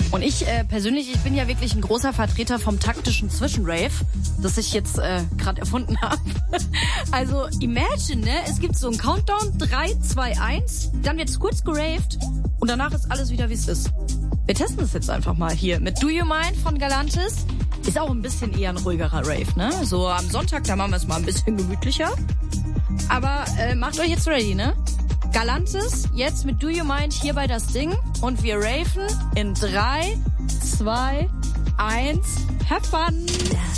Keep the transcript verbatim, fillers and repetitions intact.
Und ich äh, persönlich, ich bin ja wirklich ein großer Vertreter vom taktischen Zwischenrave, das ich jetzt äh, gerade erfunden habe. Also imagine, ne? Es gibt so einen Countdown, drei, zwei, eins, dann wird's kurz geraved und danach ist alles wieder, wie es ist. Wir testen das jetzt einfach mal hier mit Do You Mind von Galantis. Ist auch ein bisschen eher ein ruhigerer Rave, ne? So am Sonntag, da machen wir es mal ein bisschen gemütlicher. Aber äh, macht euch jetzt ready, ne? Galantis, jetzt mit Do You Mind hier bei das Ding. Und wir raven in drei, zwei, eins. Have fun!